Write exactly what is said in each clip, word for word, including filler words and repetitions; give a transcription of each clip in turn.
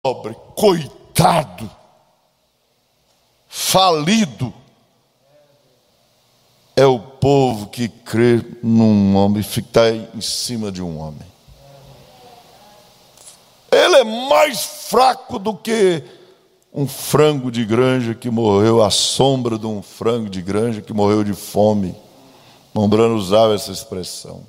pobre, coitado, falido, é o povo que crê num homem, fica em cima de um homem. Ele é mais fraco do que um frango de granja que morreu, à sombra de um frango de granja que morreu de fome. Mombrano usava essa expressão.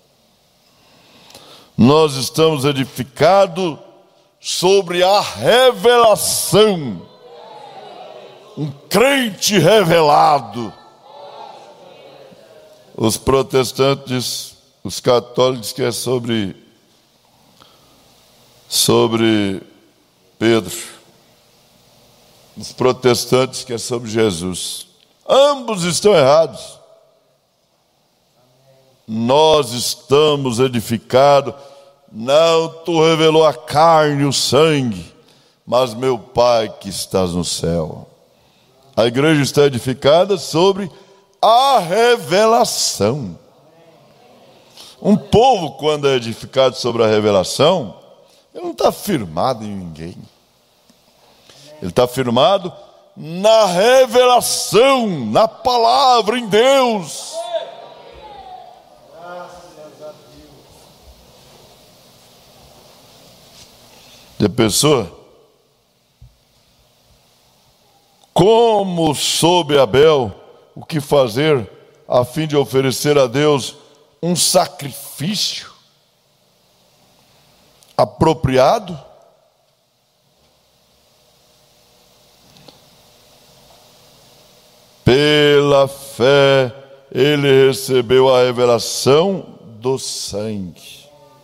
Nós estamos edificados sobre a revelação. Um crente revelado. Os protestantes, os católicos, que é sobre, sobre Pedro. Os protestantes, que é sobre Jesus. Ambos estão errados. Nós estamos edificados, não tu revelou a carne e o sangue, mas meu Pai que estás no céu. A igreja está edificada sobre a revelação. Um povo, quando é edificado sobre a revelação, ele não está firmado em ninguém. Ele está firmado na revelação, na palavra, em Deus. De pessoa, como soube Abel o que fazer a fim de oferecer a Deus um sacrifício apropriado? Pela fé ele recebeu a revelação do sangue.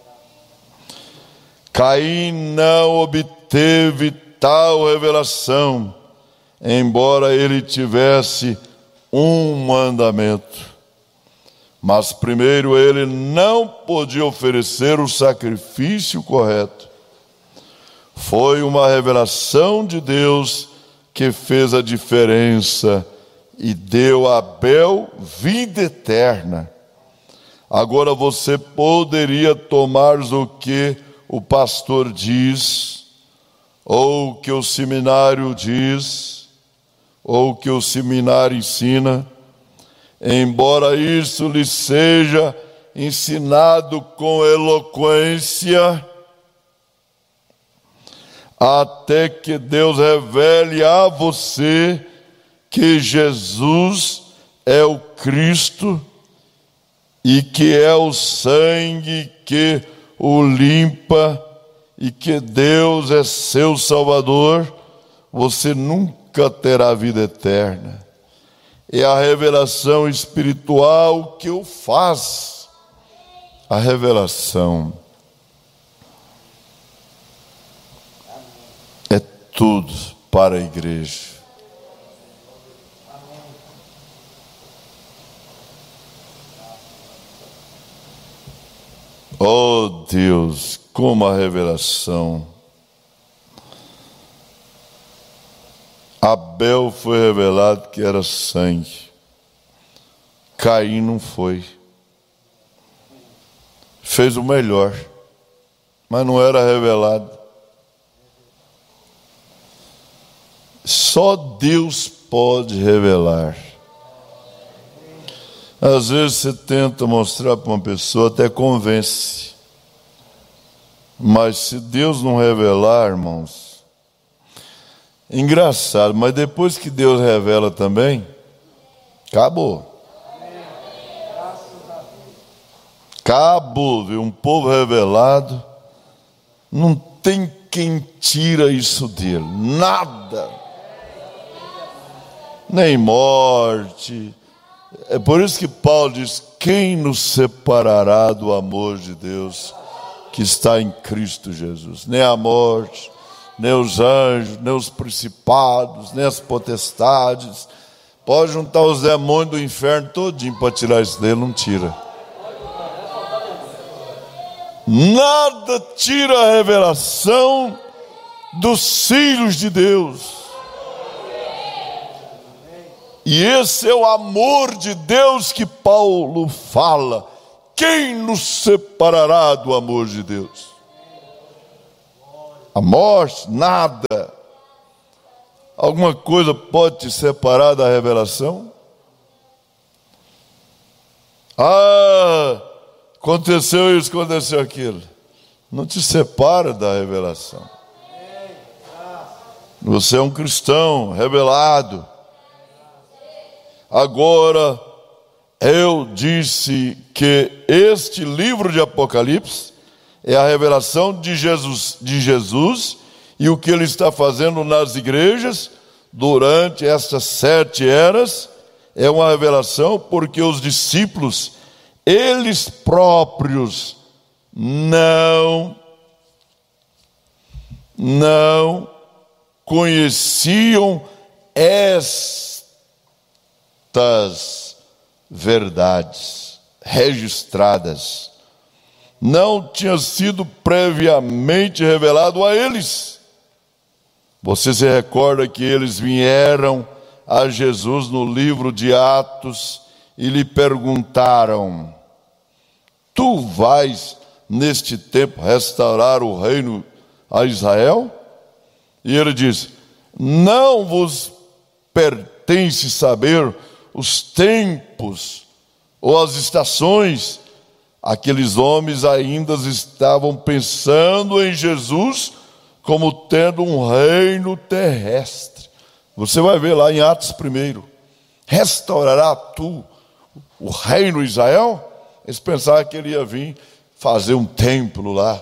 Caim não obteve tal revelação, embora ele tivesse um mandamento. Mas primeiro ele não podia oferecer o sacrifício correto. Foi uma revelação de Deus que fez a diferença e deu a Abel vida eterna. Agora você poderia tomar o que o pastor diz, ou o que o seminário diz, ou o que o seminário ensina, embora isso lhe seja ensinado com eloquência, até que Deus revele a você que Jesus é o Cristo e que é o sangue que o limpa e que Deus é seu Salvador, você nunca terá vida eterna. É a revelação espiritual que o faz. A revelação é tudo para a igreja. Oh Deus, como a revelação. Abel foi revelado que era sangue. Caim não foi. Fez o melhor, mas não era revelado. Só Deus pode revelar. Às vezes você tenta mostrar para uma pessoa, até convence. Mas se Deus não revelar, irmãos, engraçado, mas depois que Deus revela também, acabou. Acabou, viu? Um povo revelado, não tem quem tira isso dele, nada. Nem morte. É por isso que Paulo diz: quem nos separará do amor de Deus que está em Cristo Jesus? Nem a morte, nem os anjos, nem os principados, nem as potestades. Pode juntar os demônios do inferno todinho para tirar isso dele, não tira. Nada tira a revelação dos filhos de Deus. E esse é o amor de Deus que Paulo fala. Quem nos separará do amor de Deus? a morte, nada. Alguma coisa pode te separar da revelação? Ah, aconteceu isso, aconteceu aquilo. Não te separa da revelação. Você é um cristão revelado. Agora, eu disse que este livro de Apocalipse é a revelação de Jesus, de Jesus e o que ele está fazendo nas igrejas durante estas sete eras. É uma revelação porque os discípulos, eles próprios, não, não conheciam estas verdades registradas. Não tinha sido previamente revelado a eles. Você se recorda que eles vieram a Jesus no livro de Atos e lhe perguntaram: tu vais neste tempo restaurar o reino a Israel? E ele disse: não vos pertence saber os tempos ou as estações. Aqueles homens ainda estavam pensando em Jesus como tendo um reino terrestre. Você vai ver lá em Atos primeiro. Restaurará tu o reino de Israel? Eles pensavam que ele ia vir fazer um templo lá.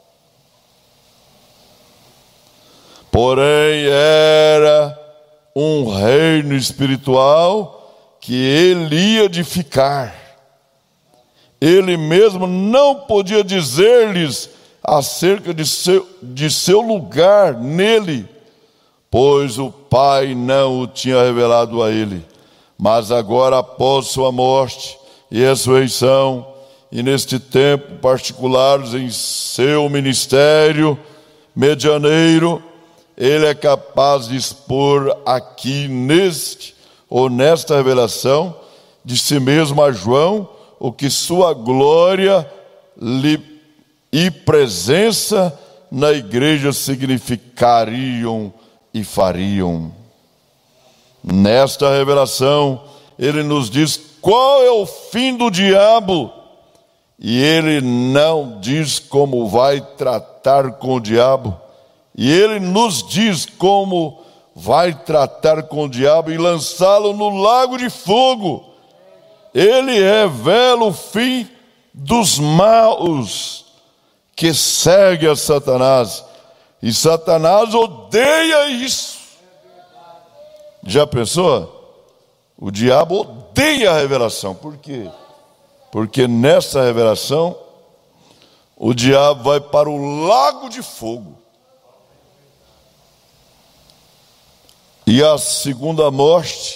Porém, era um reino espiritual que ele ia edificar. Ele mesmo não podia dizer-lhes acerca de seu, de seu lugar nele, pois o Pai não o tinha revelado a ele. Mas agora, após sua morte e ressurreição, e neste tempo particulares em seu ministério medianeiro, ele é capaz de expor aqui neste ou nesta revelação de si mesmo a João o que sua glória lhe, e presença na igreja significariam e fariam. Nesta revelação, ele nos diz qual é o fim do diabo, e ele não diz como vai tratar com o diabo, e ele nos diz como vai tratar com o diabo e lançá-lo no lago de fogo. Ele revela o fim dos maus que segue a Satanás, e Satanás odeia isso. Já pensou? O diabo odeia a revelação. Por quê? Porque nessa revelação o diabo vai para o lago de fogo. E a segunda morte,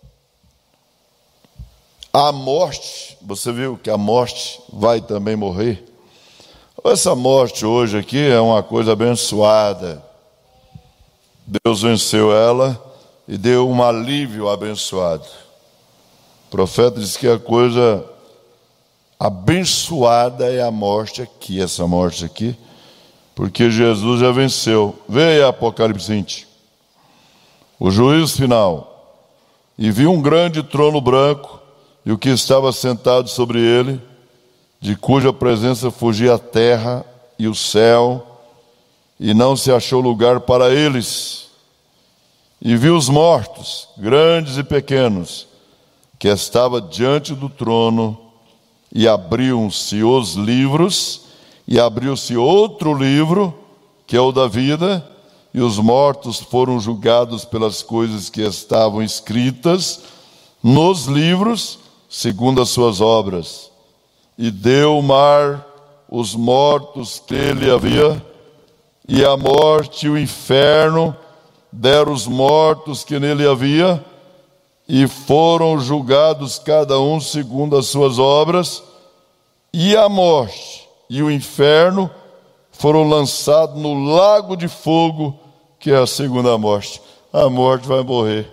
a morte, você viu que a morte vai também morrer? Essa morte hoje aqui é uma coisa abençoada. Deus venceu ela e deu um alívio abençoado. O profeta diz que a coisa abençoada é a morte aqui, essa morte aqui, porque Jesus já venceu. Veja Apocalipse vinte. O juízo final. E vi um grande trono branco, e o que estava sentado sobre ele, de cuja presença fugia a terra e o céu, e não se achou lugar para eles. E vi os mortos, grandes e pequenos, que estavam diante do trono, e abriam-se os livros, e abriu-se outro livro, que é o da vida, e os mortos foram julgados pelas coisas que estavam escritas nos livros, segundo as suas obras. E deu o mar os mortos que ele havia, e a morte e o inferno deram os mortos que nele havia, e foram julgados cada um segundo as suas obras, e a morte e o inferno foram lançados no lago de fogo, que é a segunda morte. A morte vai morrer.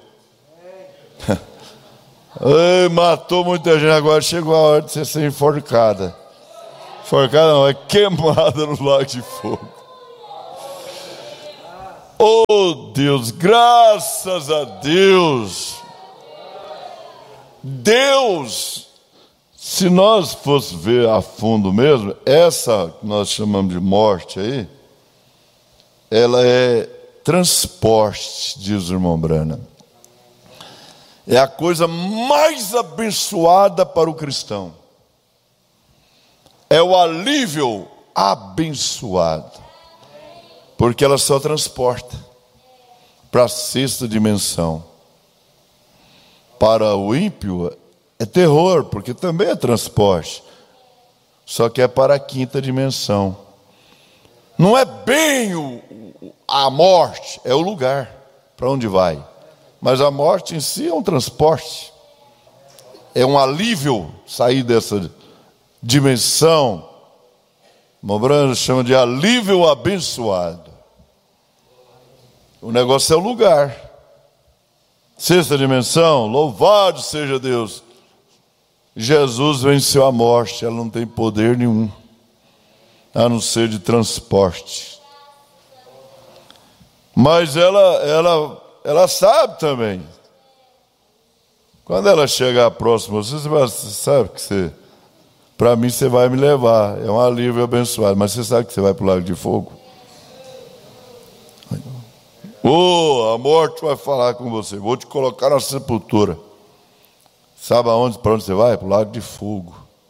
Ei, matou muita gente, agora chegou a hora de você ser enforcada. Enforcada não, é queimada no lago de fogo. Oh Deus, graças a Deus. Deus, se nós fosse ver a fundo mesmo, essa que nós chamamos de morte aí, ela é transporte, diz o irmão Branham. É a coisa mais abençoada para o cristão. É o alívio abençoado. Porque ela só transporta para a sexta dimensão. Para o ímpio é terror, porque também é transporte. Só que é para a quinta dimensão. Não é bem o, a morte, é o lugar para onde vai. Mas a morte em si é um transporte. É um alívio sair dessa dimensão. Mobrano chama de alívio abençoado. O negócio é o lugar. Sexta dimensão, louvado seja Deus. Jesus venceu a morte, ela não tem poder nenhum, a não ser de transporte. Mas ela, ela, ela sabe também. Quando ela chegar próxima, você, você sabe que você... Para mim você vai me levar, é um alívio abençoado, mas você sabe que você vai para o lago de fogo? Oh, a morte vai falar com você, vou te colocar na sepultura. Sabe aonde, para onde você vai? Para o lago de fogo.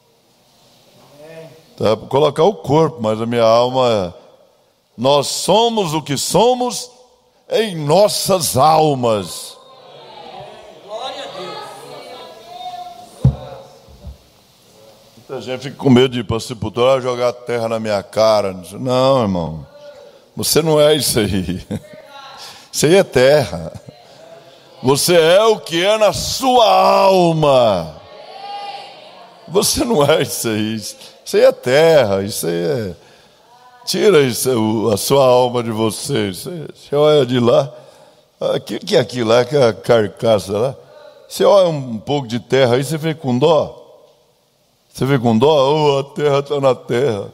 Tá, para colocar o corpo, mas a minha alma, nós somos o que somos em nossas almas. A gente fica com medo de ir para a sepultura, jogar terra na minha cara. Não, irmão, você não é isso aí. Isso aí é terra. Você é o que é na sua alma. Você não é isso aí. Isso aí é terra. Isso aí é... Tira isso, a sua alma de você. Você, você olha de lá. O que, que é aquilo lá? Que é a carcaça lá. Você olha um pouco de terra aí, você vê com dó. Você vê com dó? Oh, a terra está na terra.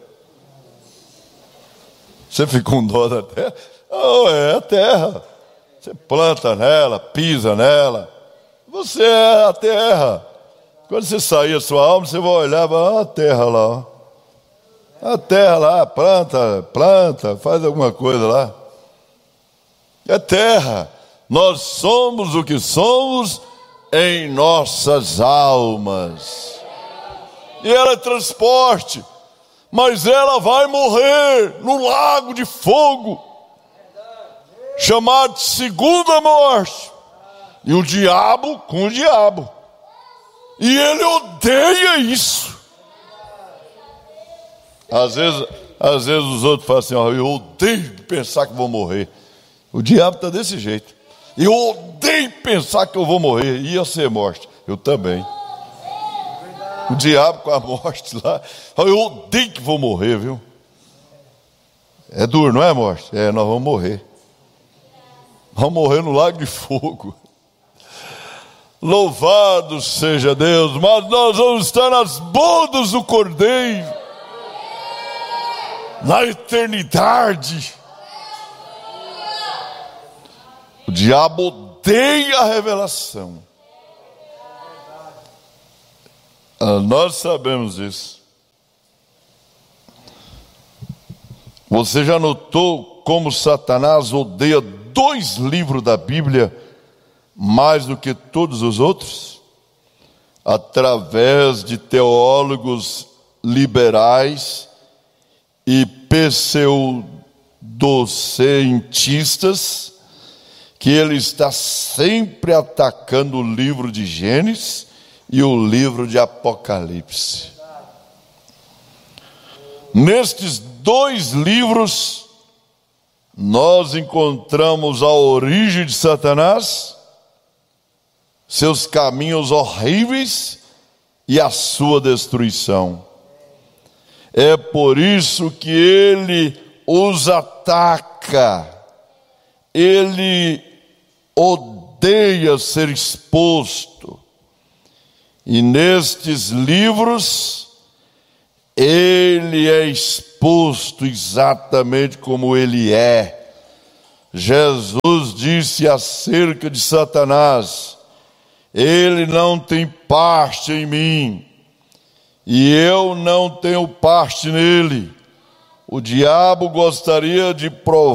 Você fica com dó da terra? Oh, é a terra. Você planta nela, pisa nela. Você é a terra. Quando você sair a sua alma, você vai olhar e vai, ah, a terra lá. Ó. A terra lá, planta, planta, faz alguma coisa lá. É terra. Nós somos o que somos em nossas almas. E ela é transporte, mas ela vai morrer no lago de fogo, chamado de segunda morte. E o diabo com o diabo. E ele odeia isso. Às vezes, às vezes os outros falam assim, ó, eu odeio pensar que vou morrer. O diabo está desse jeito. Eu odeio pensar que eu vou morrer. Ia ser morte. Eu também. O diabo com a morte lá. Eu odeio que vou morrer, viu? É duro, não é, morte? É, nós vamos morrer. Vamos morrer no lago de fogo. Louvado seja Deus. Mas nós vamos estar nas bodas do Cordeiro. Na eternidade. O diabo odeia a revelação. Ah, nós sabemos isso. Você já notou como Satanás odeia dois livros da Bíblia mais do que todos os outros? Através de teólogos liberais e pseudocientistas, que ele está sempre atacando o livro de Gênesis e o livro de Apocalipse. Nestes dois livros, nós encontramos a origem de Satanás, seus caminhos horríveis e a sua destruição. É por isso que ele os ataca. Ele odeia ser exposto. E nestes livros, ele é exposto exatamente como ele é. Jesus disse acerca de Satanás: ele não tem parte em mim, e eu não tenho parte nele. O diabo gostaria de provar